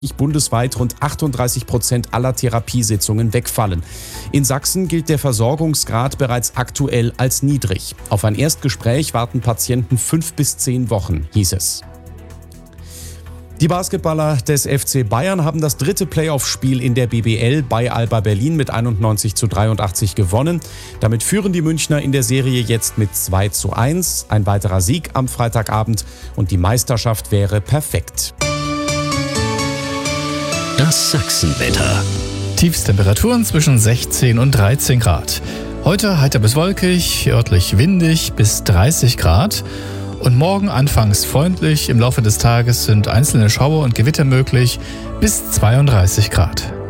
bundesweit rund 38% aller Therapiesitzungen wegfallen. In Sachsen gilt der Versorgungsgrad bereits aktuell als niedrig. Auf ein Erstgespräch warten Patienten 5 bis 10 Wochen, hieß es. Die Basketballer des FC Bayern haben das 3. Playoff-Spiel in der BBL bei Alba Berlin mit 91:83 gewonnen. Damit führen die Münchner in der Serie jetzt mit 2:1. Ein weiterer Sieg am Freitagabend und die Meisterschaft wäre perfekt. Das Sachsenwetter. Tiefstemperaturen zwischen 16 und 13 Grad. Heute heiter bis wolkig, örtlich windig bis 30 Grad. Und morgen anfangs freundlich, im Laufe des Tages sind einzelne Schauer und Gewitter möglich bis 32 Grad.